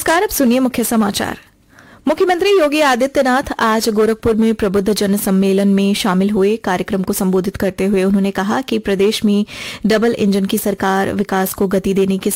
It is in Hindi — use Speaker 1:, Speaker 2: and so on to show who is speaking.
Speaker 1: नमस्कार, अब सुनिए मुख्य समाचार। मुख्यमंत्री योगी आदित्यनाथ आज गोरखपुर में प्रबुद्ध जन सम्मेलन में शामिल हुए। कार्यक्रम को संबोधित करते हुए उन्होंने कहा कि प्रदेश में डबल इंजन की सरकार विकास को गति देने के